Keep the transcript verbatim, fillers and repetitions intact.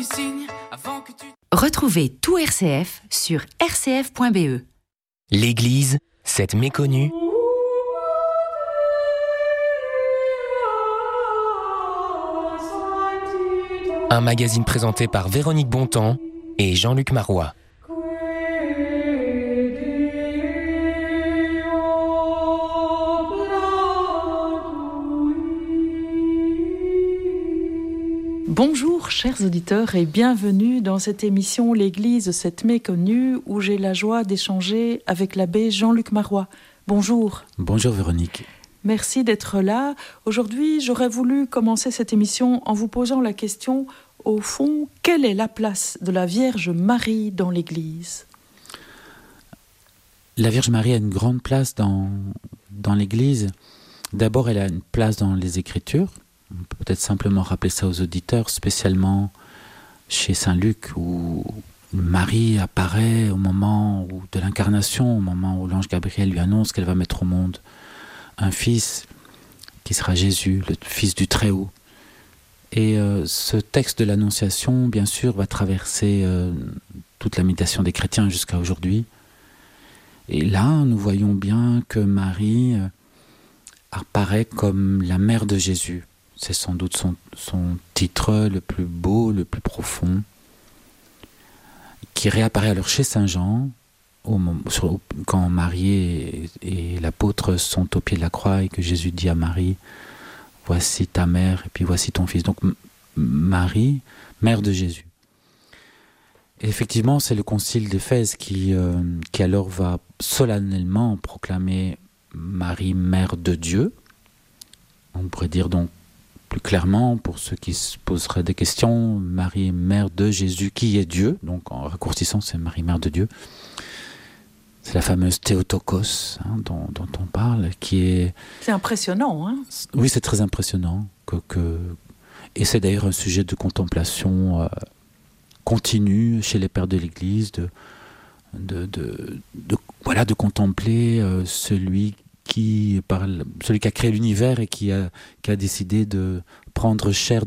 signe avant que tu... Retrouvez tout R C F sur r c f point b e. L'Église, cette méconnue, un magazine présenté par Véronique Bontemps et Jean-Luc Marois. Bonjour chers auditeurs et bienvenue dans cette émission L'Église, cette méconnue, où j'ai la joie d'échanger avec l'abbé Jean-Luc Marois. Bonjour. Bonjour Véronique. Merci d'être là. Aujourd'hui, j'aurais voulu commencer cette émission en vous posant la question, au fond, quelle est la place de la Vierge Marie dans l'Église ? La Vierge Marie a une grande place dans, dans l'Église. D'abord, elle a une place dans les Écritures. On peut peut-être simplement rappeler ça aux auditeurs, spécialement chez Saint Luc, où Marie apparaît au moment où, de l'incarnation, au moment où l'ange Gabriel lui annonce qu'elle va mettre au monde un fils qui sera Jésus, le fils du Très-Haut. Et euh, ce texte de l'Annonciation, bien sûr, va traverser euh, toute la méditation des chrétiens jusqu'à aujourd'hui. Et là, nous voyons bien que Marie euh, apparaît comme la mère de Jésus. C'est sans doute son, son titre le plus beau, le plus profond, qui réapparaît alors chez Saint Jean, au, sur, quand Marie et, et l'apôtre sont au pied de la croix et que Jésus dit à Marie, « Voici ta mère et puis voici ton fils ». Donc Marie, mère de Jésus. Et effectivement, c'est le concile d'Éphèse qui, euh, qui alors va solennellement proclamer Marie, mère de Dieu. On pourrait dire donc plus clairement, pour ceux qui se poseraient des questions, Marie, mère de Jésus, qui est Dieu. Donc en raccourcissant, c'est Marie, mère de Dieu. C'est la fameuse Théotokos hein, dont, dont on parle, qui est... C'est impressionnant, hein ? Oui, c'est très impressionnant. Que, que... Et c'est d'ailleurs un sujet de contemplation euh, continue chez les pères de l'Église, de, de, de, de, voilà, de contempler euh, celui qui, par, celui qui a créé l'univers et qui a, qui a décidé de prendre chair